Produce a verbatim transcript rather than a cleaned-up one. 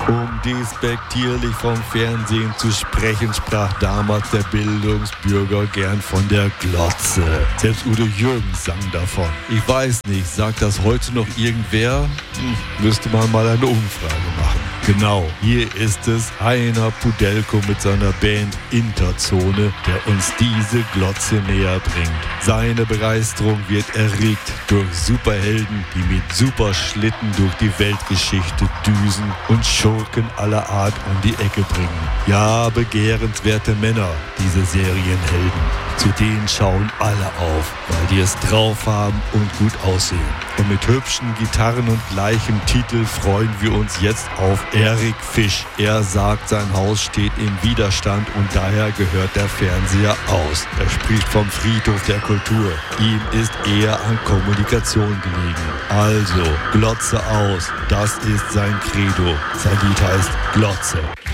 Um despektierlich vom Fernsehen zu sprechen, sprach damals der Bildungsbürger gern von der Glotze. Selbst Udo Jürgens sang davon. Ich weiß nicht, sagt das heute noch irgendwer? Hm, müsste man mal eine Umfrage machen. Genau, hier ist es Heiner Pudelko mit seiner Band Interzone, der uns diese Glotze näher bringt. Seine Begeisterung wird erregt durch Superhelden, die mit Superschlitten durch die Weltgeschichte düsen und Schurken aller Art um die Ecke bringen. Ja, begehrenswerte Männer, diese Serienhelden. Zu denen schauen alle auf, weil die es drauf haben und gut aussehen. Und mit hübschen Gitarren und gleichem Titel freuen wir uns jetzt auf Erik Fisch. Er sagt, sein Haus steht im Widerstand und daher gehört der Fernseher aus. Er spricht vom Friedhof der Kultur. Ihm ist eher an Kommunikation gelegen. Also, Glotze aus, das ist sein Credo. Sein Lied heißt Glotze.